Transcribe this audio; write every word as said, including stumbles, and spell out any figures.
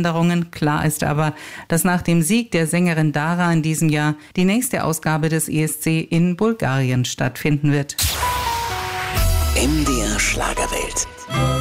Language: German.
Änderungen. Klar ist aber, dass nach dem Sieg der Sängerin Dara in diesem Jahr die nächste Ausgabe des E S C in Bulgarien stattfinden wird. M D R Schlagerwelt.